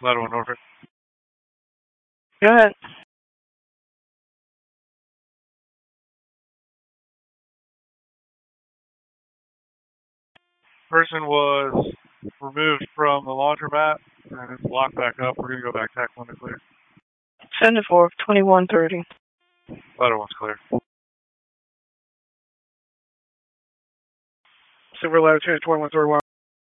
Ladder 1 Norfolk. Go ahead. Person was removed from the laundromat and it's locked back up. We're going to go back tack 1 to clear. Send it for 2130. Ladder 1's clear. Super ladder 2 to 2131.